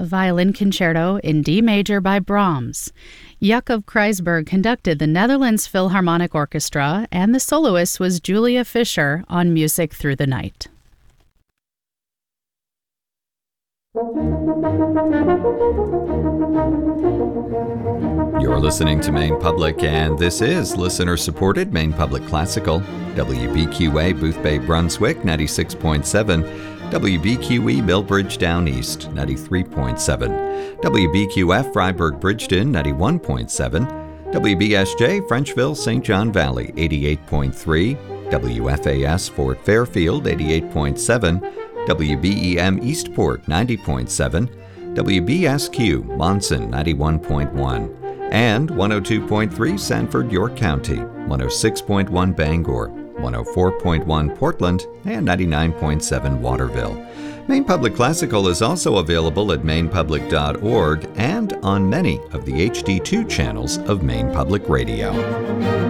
a violin concerto in D major by Brahms. Jacob Kreisberg conducted the Netherlands Philharmonic Orchestra, and the soloist was Julia Fischer on Music Through the Night. You're listening to Maine Public, and this is listener-supported Maine Public Classical. WBQA Booth Bay, Brunswick, 96.7. WBQE Millbridge Down East, 93.7. WBQF Freiburg Bridgeton, 91.7. WBSJ Frenchville St. John Valley, 88.3. WFAS Fort Fairfield, 88.7. WBEM Eastport, 90.7. WBSQ Monson, 91.1. And 102.3 Sanford, York County, 106.1 Bangor, 104.1 Portland, and 99.7 Waterville. Maine Public Classical is also available at mainepublic.org and on many of the HD2 channels of Maine Public Radio.